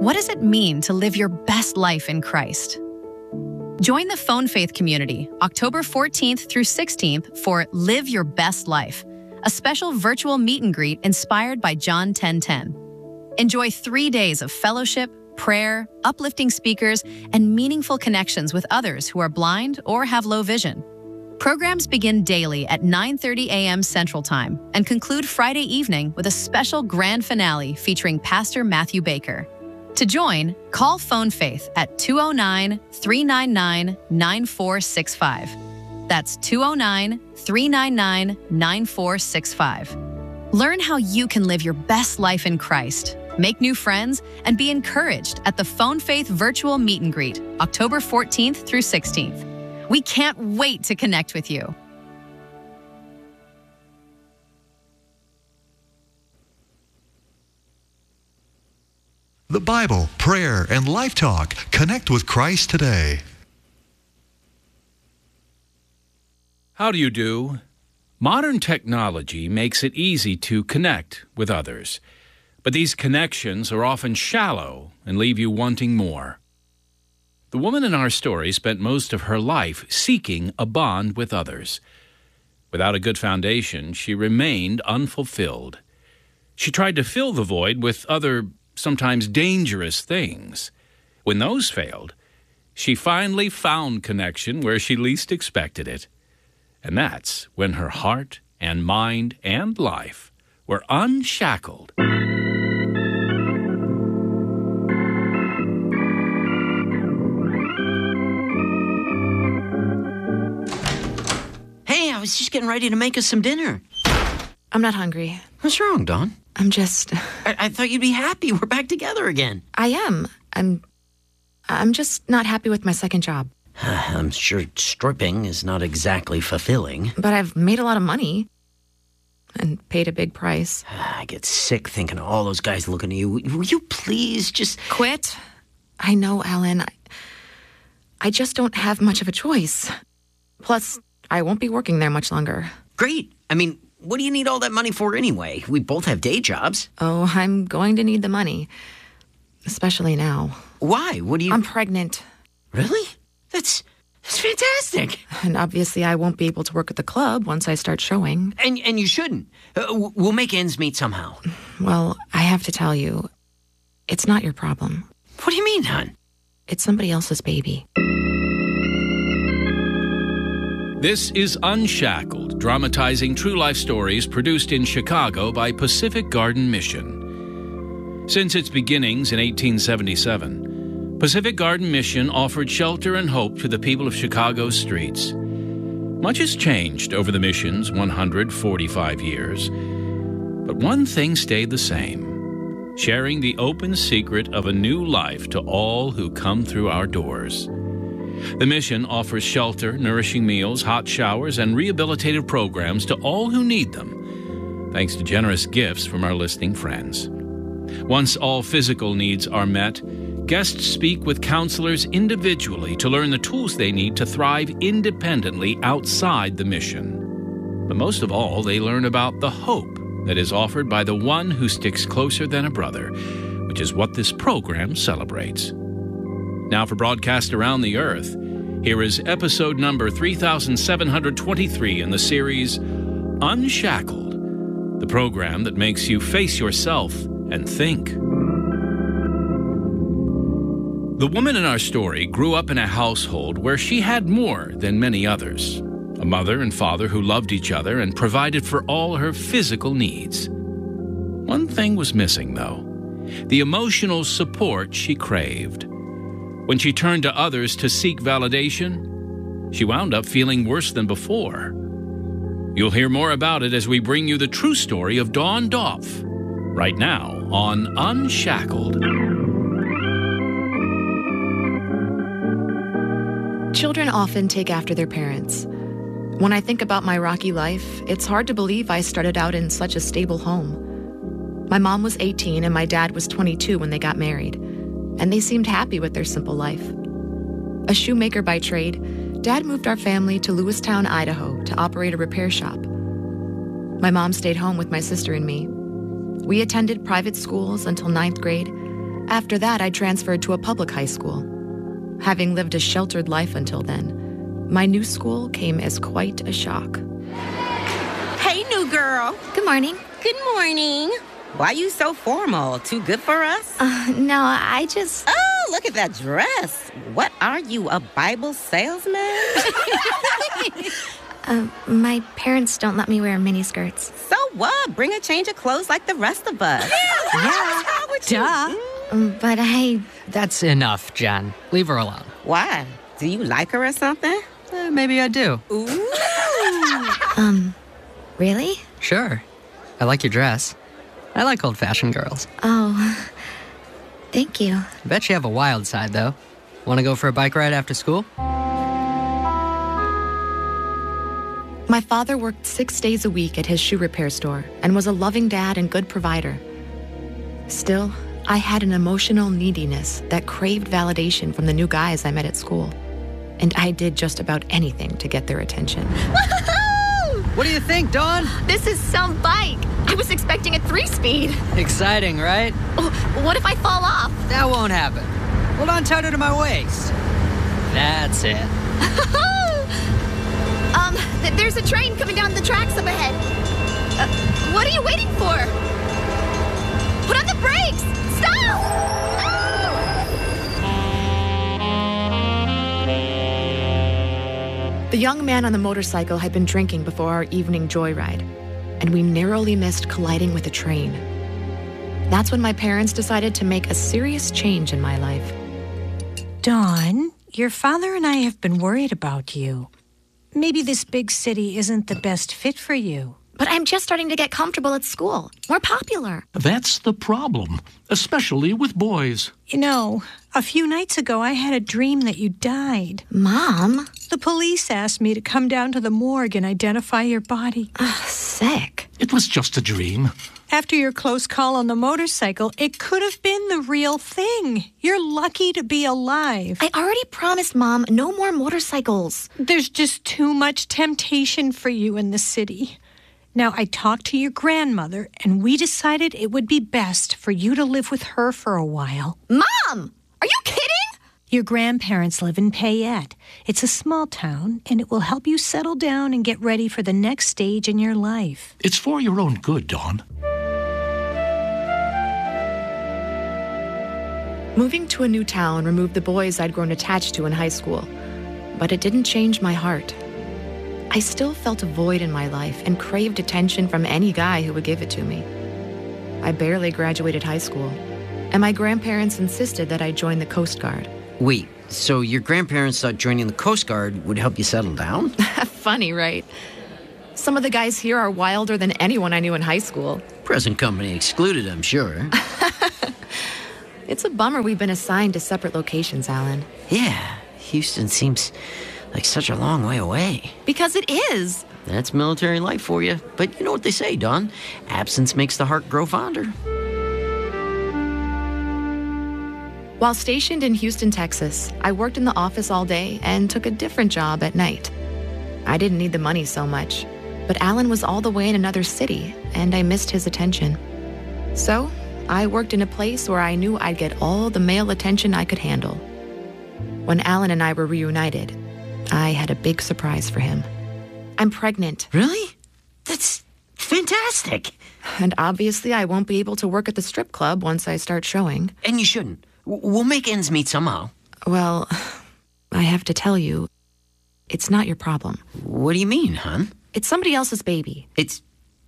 What does it mean to live your best life in Christ? Join the Phone Faith community October 14th through 16th for Live Your Best Life, a special virtual meet and greet inspired by John 10:10. Enjoy 3 days of fellowship, prayer, uplifting speakers, and meaningful connections with others who are blind or have low vision. Programs begin daily at 9:30 a.m. Central Time and conclude Friday evening with a special grand finale featuring Pastor Matthew Baker. To join, call Phone Faith at 209-399-9465. That's 209-399-9465. Learn how you can live your best life in Christ, make new friends, and be encouraged at the Phone Faith Virtual Meet and Greet, October 14th through 16th. We can't wait to connect with you. The Bible, prayer, and life talk. Connect with Christ today. How do you do? Modern technology makes it easy to connect with others, but these connections are often shallow and leave you wanting more. The woman in our story spent most of her life seeking a bond with others. Without a good foundation, she remained unfulfilled. She tried to fill the void with other, sometimes dangerous things. When those failed, she finally found connection where she least expected it. And that's when her heart and mind and life were unshackled. Hey, I was just getting ready to make us some dinner. I'm not hungry. What's wrong, Dawn? I'm just... I thought you'd be happy. We're back together again. I am. I'm just not happy with my second job. I'm sure stripping is not exactly fulfilling. But I've made a lot of money. And paid a big price. I get sick thinking of all those guys looking at you. Will you please just... Quit? I know, Alan. I just don't have much of a choice. Plus, I won't be working there much longer. Great. I mean, what do you need all that money for anyway? We both have day jobs. Oh, I'm going to need the money. Especially now. Why? What do you... I'm pregnant. Really? That's fantastic. And obviously I won't be able to work at the club once I start showing. And you shouldn't. We'll make ends meet somehow. Well, I have to tell you, it's not your problem. What do you mean, hon? It's somebody else's baby. This is Unshackled, dramatizing true life stories produced in Chicago by Pacific Garden Mission. Since its beginnings in 1877, Pacific Garden Mission offered shelter and hope to the people of Chicago's streets. Much has changed over the mission's 145 years, but one thing stayed the same: sharing the open secret of a new life to all who come through our doors. The mission offers shelter, nourishing meals, hot showers, and rehabilitative programs to all who need them, thanks to generous gifts from our listening friends. Once all physical needs are met, guests speak with counselors individually to learn the tools they need to thrive independently outside the mission. But most of all, they learn about the hope that is offered by the one who sticks closer than a brother, which is what this program celebrates. Now for broadcast around the earth, here is episode number 3723 in the series Unshackled, the program that makes you face yourself and think. The woman in our story grew up in a household where she had more than many others. A mother and father who loved each other and provided for all her physical needs. One thing was missing, though: the emotional support she craved. When she turned to others to seek validation, she wound up feeling worse than before. You'll hear more about it as we bring you the true story of Dawn Doff, right now on Unshackled. Children often take after their parents. When I think about my rocky life, it's hard to believe I started out in such a stable home. My mom was 18 and my dad was 22 when they got married, and they seemed happy with their simple life. A shoemaker by trade, Dad moved our family to Lewistown, Idaho to operate a repair shop. My mom stayed home with my sister and me. We attended private schools until 9th grade. After that, I transferred to a public high school. Having lived a sheltered life until then, my new school came as quite a shock. Hey, new girl. Good morning. Good morning. Why you so formal? Too good for us? No, I just... Oh, look at that dress. What are you, a Bible salesman? My parents don't let me wear miniskirts. So what? Bring a change of clothes like the rest of us. Yeah. Duh. But That's enough, Jen. Leave her alone. Why? Do you like her or something? Maybe I do. Ooh. Really? Sure. I like your dress. I like old-fashioned girls. Oh, thank you. I bet you have a wild side, though. Want to go for a bike ride after school? My father worked 6 days a week at his shoe repair store and was a loving dad and good provider. Still, I had an emotional neediness that craved validation from the new guys I met at school. And I did just about anything to get their attention. What do you think, Dawn? This is some bike. I was expecting a 3-speed. Exciting, right? What if I fall off? That won't happen. Hold on tighter to my waist. That's it. There's a train coming down the tracks up ahead. What are you waiting for? Put on the brakes! Stop! The young man on the motorcycle had been drinking before our evening joyride, and we narrowly missed colliding with a train. That's when my parents decided to make a serious change in my life. Dawn, your father and I have been worried about you. Maybe this big city isn't the best fit for you. But I'm just starting to get comfortable at school. More popular. That's the problem, especially with boys. You know, a few nights ago I had a dream that you died. Mom? The police asked me to come down to the morgue and identify your body. Sick. It was just a dream. After your close call on the motorcycle, it could have been the real thing. You're lucky to be alive. I already promised Mom no more motorcycles. There's just too much temptation for you in the city. Now, I talked to your grandmother, and we decided it would be best for you to live with her for a while. Mom! Are you kidding? Your grandparents live in Payette. It's a small town, and it will help you settle down and get ready for the next stage in your life. It's for your own good, Dawn. Moving to a new town removed the boys I'd grown attached to in high school, but it didn't change my heart. I still felt a void in my life and craved attention from any guy who would give it to me. I barely graduated high school, and my grandparents insisted that I join the Coast Guard. Wait, so your grandparents thought joining the Coast Guard would help you settle down? Funny, right? Some of the guys here are wilder than anyone I knew in high school. Present company excluded, I'm sure. It's a bummer we've been assigned to separate locations, Alan. Yeah, Houston seems like such a long way away. Because it is. That's military life for you. But you know what they say, Dawn. Absence makes the heart grow fonder. While stationed in Houston, Texas, I worked in the office all day and took a different job at night. I didn't need the money so much, but Alan was all the way in another city, and I missed his attention. So, I worked in a place where I knew I'd get all the male attention I could handle. When Alan and I were reunited, I had a big surprise for him. I'm pregnant. Really? That's fantastic. And obviously I won't be able to work at the strip club once I start showing. And you shouldn't. We'll make ends meet somehow. Well, I have to tell you, it's not your problem. What do you mean, hon? It's somebody else's baby. It's...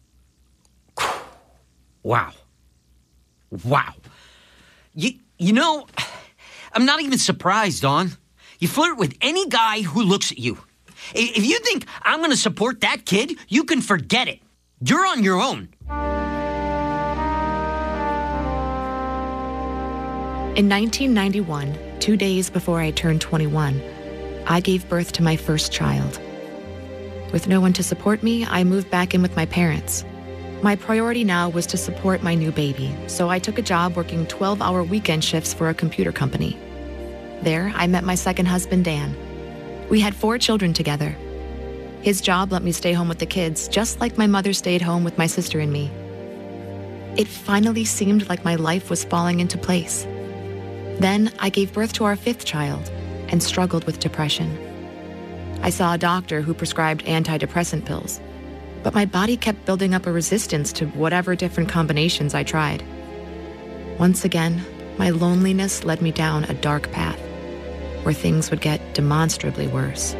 Wow. Wow. You know, I'm not even surprised, Dawn. You flirt with any guy who looks at you. If you think I'm going to support that kid, you can forget it. You're on your own. In 1991, 2 days before I turned 21, I gave birth to my first child. With no one to support me, I moved back in with my parents. My priority now was to support my new baby, so I took a job working 12-hour weekend shifts for a computer company. There, I met my second husband, Dan. We had 4 children together. His job let me stay home with the kids, just like my mother stayed home with my sister and me. It finally seemed like my life was falling into place. Then I gave birth to our 5th child and struggled with depression. I saw a doctor who prescribed antidepressant pills, but my body kept building up a resistance to whatever different combinations I tried. Once again, my loneliness led me down a dark path where things would get demonstrably worse.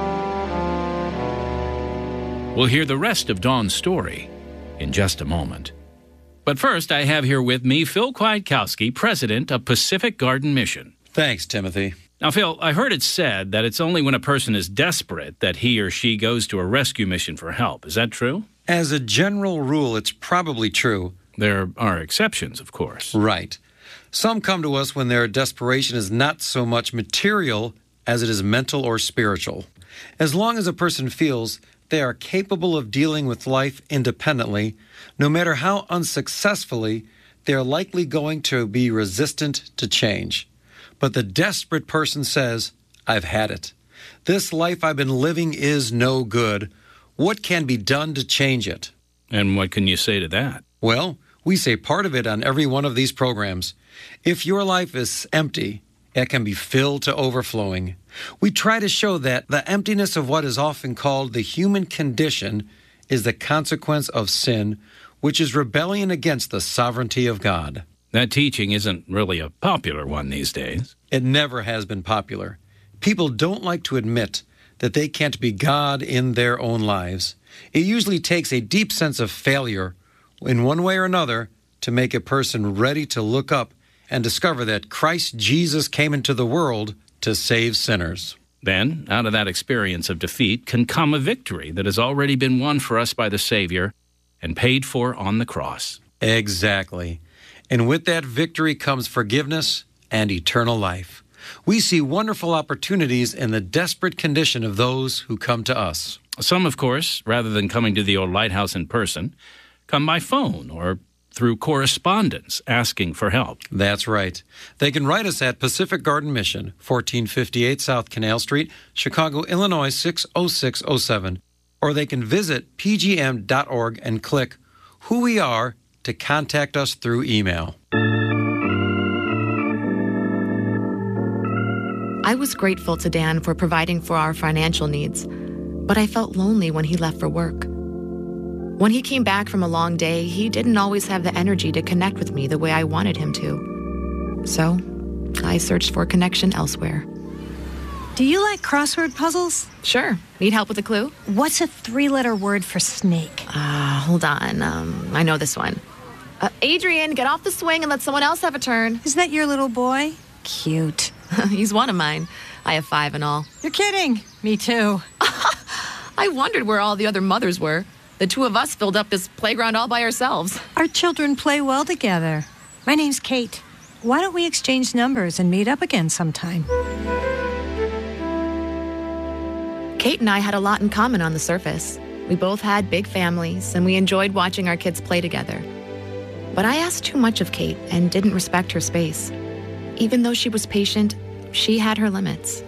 We'll hear the rest of Dawn's story in just a moment. But first, I have here with me Phil Kwiatkowski, president of Pacific Garden Mission. Thanks, Timothy. Now, Phil, I heard it said that it's only when a person is desperate that he or she goes to a rescue mission for help. Is that true? As a general rule, it's probably true. There are exceptions, of course. Right. Some come to us when their desperation is not so much material as it is mental or spiritual. As long as a person feels they are capable of dealing with life independently, no matter how unsuccessfully, they are likely going to be resistant to change. But the desperate person says, I've had it. This life I've been living is no good. What can be done to change it? And what can you say to that? Well, we say part of it on every one of these programs. If your life is empty, it can be filled to overflowing. We try to show that the emptiness of what is often called the human condition is the consequence of sin, which is rebellion against the sovereignty of God. That teaching isn't really a popular one these days. It never has been popular. People don't like to admit that they can't be God in their own lives. It usually takes a deep sense of failure in one way or another to make a person ready to look up and discover that Christ Jesus came into the world to save sinners. Then, out of that experience of defeat can come a victory that has already been won for us by the Savior and paid for on the cross. Exactly. And with that victory comes forgiveness and eternal life. We see wonderful opportunities in the desperate condition of those who come to us. Some, of course, rather than coming to the old lighthouse in person, come by phone or through correspondence asking for help. That's right. They can write us at Pacific Garden Mission, 1458 South Canal Street, Chicago, Illinois, 60607. Or they can visit pgm.org and click Who We Are to contact us through email. I was grateful to Dan for providing for our financial needs, but I felt lonely when he left for work. When he came back from a long day, he didn't always have the energy to connect with me the way I wanted him to. So, I searched for connection elsewhere. Do you like crossword puzzles? Sure. Need help with a clue? What's a 3-letter word for snake? Hold on. I know this one. Adrian, get off the swing and let someone else have a turn. Is that your little boy? Cute. He's one of mine. I have 5 in all. You're kidding. Me too. I wondered where all the other mothers were. The 2 of us filled up this playground all by ourselves. Our children play well together. My name's Kate. Why don't we exchange numbers and meet up again sometime? Kate and I had a lot in common on the surface. We both had big families, and we enjoyed watching our kids play together. But I asked too much of Kate and didn't respect her space. Even though she was patient, she had her limits.